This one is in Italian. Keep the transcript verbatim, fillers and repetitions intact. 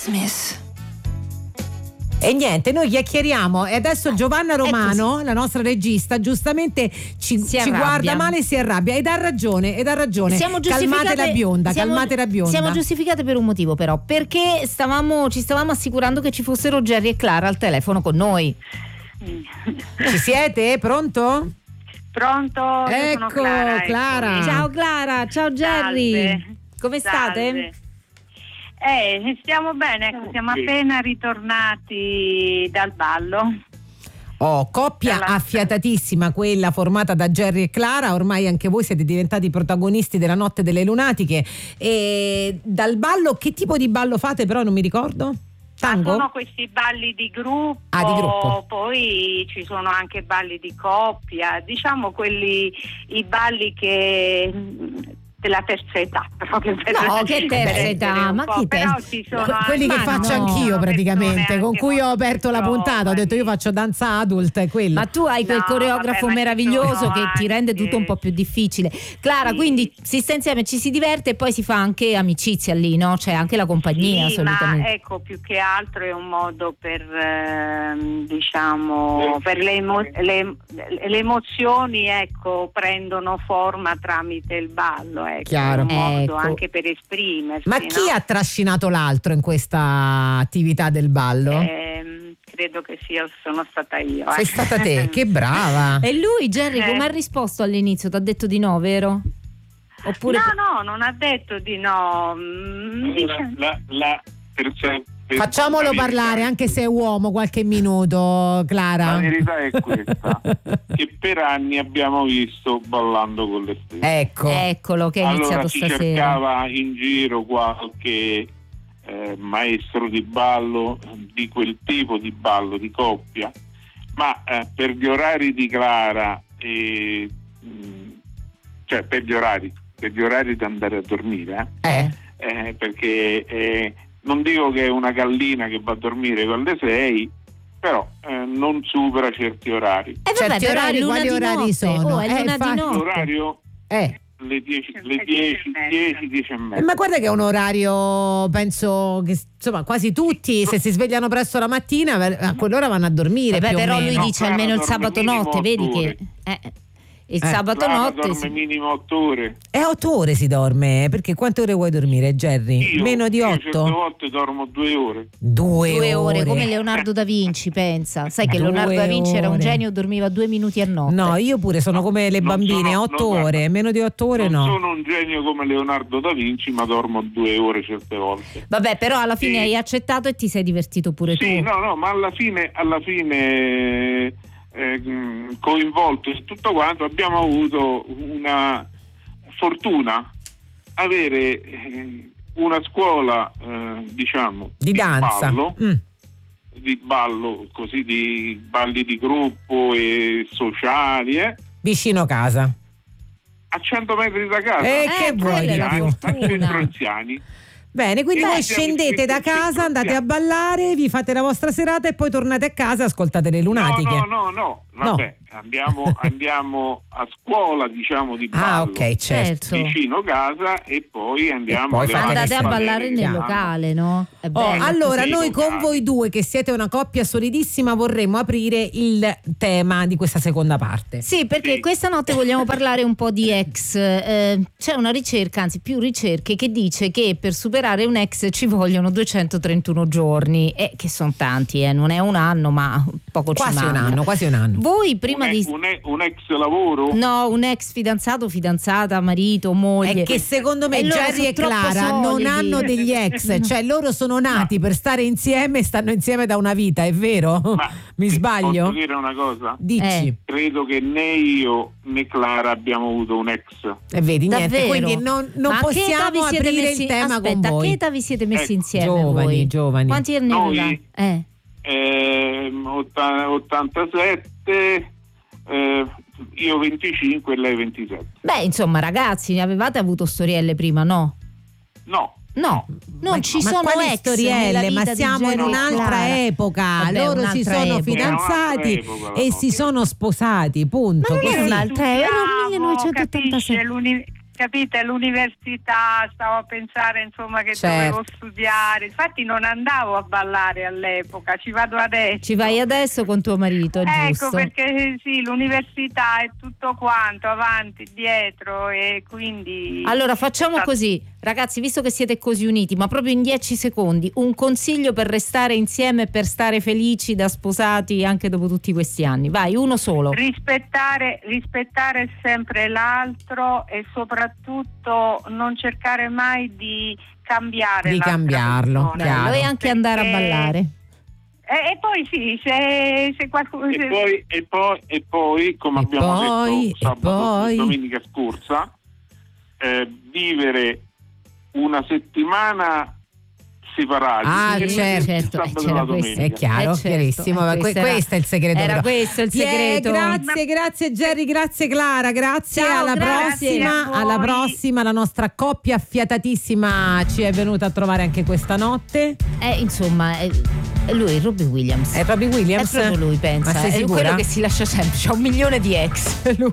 Christmas. E niente, noi chiacchieriamo e adesso Giovanna Romano, la nostra regista, giustamente ci, ci guarda male e si arrabbia ed ha ragione, ed ha ragione. Siamo calmate la bionda, siamo, calmate la bionda. Siamo giustificate per un motivo però, perché stavamo, ci stavamo assicurando che ci fossero Jerry e Clara al telefono con noi. Ci siete? Pronto? Pronto? Ecco, Io sono Clara, Clara. ecco. Ciao Clara, ciao Jerry. Salve. Come state? Salve. Eh, stiamo bene, ecco, siamo appena ritornati dal ballo. Oh, coppia Dalla- affiatatissima quella formata da Jerry e Clara, ormai anche voi siete diventati protagonisti della Notte delle Lunatiche. E dal ballo, che tipo di ballo fate però, non mi ricordo? Tango? Sono questi balli di gruppo, Ah, di gruppo. Poi ci sono anche balli di coppia, diciamo quelli, i balli che della terza età, proprio per No, che terza per età? essere un Ma po', chi però terza- ci sono Que- quelli che anche- faccio no, anch'io sono praticamente, persone con anche cui ho molto aperto la puntata, ho detto io giovani. faccio danza adult, è quello. Ma tu hai quel No, coreografo vabbè, ma ci meraviglioso sono che ti rende anche- tutto un po' più difficile. Clara, Sì. quindi si sta insieme, ci si diverte e poi si fa anche amicizia lì, no? C'è anche la compagnia Sì, solitamente. ma ecco, più che altro è un modo per ehm, diciamo per le, emo- le, le emozioni, ecco, prendono forma tramite il ballo, ecco. Chiaro. È un modo Ecco. anche per esprimersi. Ma chi no? ha trascinato l'altro in questa attività del ballo? Ehm, credo che sia sono stata io. Sei eh. stata te, che brava. E lui, Jerry, Eh. come ha risposto all'inizio? Ti ha detto di no, vero? Oppure No, no, non ha detto di no. Mm, dice- La, la terza, Facciamolo la verità- parlare, anche se è uomo, qualche minuto, La Clara. verità è questa, che per anni abbiamo visto Ballando con le stelle. Ecco. eccolo che è Allora iniziato si stasera. cercava in giro qualche eh, maestro di ballo, di quel tipo di ballo di coppia, ma eh, per gli orari di Clara, e, mh, cioè per gli orari, per gli orari di andare a dormire, Eh. eh, eh, perché eh, non dico che è una gallina che va a dormire con le sei, però eh, non supera certi orari. Eh vabbè, Certi però orari, è luna quali di orari notte. sono? Oh, è Eh, luna infatti. di notte. L'orario Eh. le dieci, le Le dieci, dieci e dieci, dieci e Eh, mezza. Ma guarda che è un orario, penso che insomma quasi tutti, se si svegliano presto la mattina, a quell'ora vanno a dormire. Vabbè, più o però lui meno. dice Clara almeno il dorme sabato minimo notte, otto vedi ore. che eh, il Eh. sabato Clara notte dorme si- minimo otto ore. E otto ore si dorme, perché quante ore vuoi dormire, Jerry? Io, Meno di io certe otto? volte dormo due ore. Due, due ore, come Leonardo da Vinci, pensa. Sai che Due Leonardo da Vinci era un ore. genio, dormiva due minuti a notte. No, io pure sono come le non bambine, sono- otto non- ore, meno di otto ore non no. sono un genio come Leonardo da Vinci, ma dormo due ore certe volte. Vabbè, però alla fine Sì. hai accettato e ti sei divertito pure Sì, tu. no, no, ma alla fine, alla fine eh, mh, coinvolto in tutto quanto abbiamo avuto una fortuna, avere eh, una scuola eh, diciamo Di danza. ballo, Mm. di ballo così, di balli di gruppo e sociali, eh, Vicino casa. a cento metri da casa. E Eh, che vuoi quella è di la più? a fortuna. centro anziani. Bene, quindi E voi noi siamo scendete da iscritti al casa, centro andate a anziani. ballare, vi fate la vostra serata e poi tornate a casa e ascoltate le lunatiche. No, no, no, no, vabbè, andiamo, andiamo a scuola, diciamo, di ballo. Ah, ok, certo. Certo. Vicino casa e poi andiamo E poi alle fate altre Andate a Sì. ballare nel piano. locale, no? È Oh, bello allora, così. noi con voi due, che siete una coppia solidissima, vorremmo aprire il tema di questa seconda parte. Sì, perché Sì. questa notte vogliamo parlare un po' di ex. Eh, c'è una ricerca, anzi più ricerche, che dice che per superare un ex ci vogliono duecentotrentuno giorni, e che sono tanti, eh, non è un anno, ma poco ci Quasi un manca. anno, quasi un anno. Voi prima un, di... un, un ex lavoro? No, un ex fidanzato, fidanzata, marito, moglie. È che secondo me E loro Jerry sono e troppo Clara non solidi. hanno degli ex, cioè loro sono nati per stare insieme e stanno insieme da una vita, è vero? Ma Mi ti sbaglio? Posso dire una cosa? Dici. Eh. Credo che né io né Clara abbiamo avuto un ex. E vedi, niente, Davvero? quindi non, non Ma a che età possiamo vi siete aprire messi- il tema aspetta, con a che voi. età vi siete messi Ecco, insieme giovani, voi? giovani. Quanti anni Noi? avevate? Eh. Ehm, otta- ottantasette, eh, io venticinque e lei ventisette. Beh, insomma, ragazzi, avevate avuto storielle prima, no? No. No, non Ma- ci ma sono quali ex storielle, nella vita ma di siamo in Jerry e un'altra Clara. epoca. Vabbè, Loro si un'altra sono epoca. fidanzati È un'altra epoca, e no? si sono sposati, punto. Ma non Così. era un'altra, era il Studiavo, millenovecentottantasei. capisce, l'uni- capite, l'università, stavo a pensare insomma che Certo. dovevo studiare, infatti non andavo a ballare all'epoca, ci vado adesso. Ci vai adesso con tuo marito, Ecco, giusto? perché sì, l'università è tutto quanto, avanti, dietro, e quindi... Allora facciamo Sta- così, ragazzi, visto che siete così uniti, ma proprio in dieci secondi, un consiglio per restare insieme e per stare felici da sposati anche dopo tutti questi anni. Vai, uno solo. Rispettare, rispettare sempre l'altro e soprattutto non cercare mai di cambiare Di l'altra cambiarlo, persona. chiaro. Bello, e anche andare a Perché- ballare. E, e poi sì, se, se qualcuno... E poi, e poi, e poi come E abbiamo poi, detto e sabato poi. domenica scorsa, eh, vivere una settimana separati. Ah, il certo, sabato eh, e la c'era domenica. questo. È chiaro, Eh, certo, chiarissimo. eh, ma que- questo era- questo è il segreto. era però. questo il Pie- segreto. grazie, grazie Jerry, grazie Clara, grazie. Ciao, alla grazie prossima, a voi. alla prossima. La nostra coppia affiatatissima ci è venuta a trovare anche questa notte. Eh, insomma, è, è lui, Robbie Williams. È Robbie Williams? È proprio lui, pensa. Ma sei È sicura? quello che si lascia sempre, c'ha un milione di ex.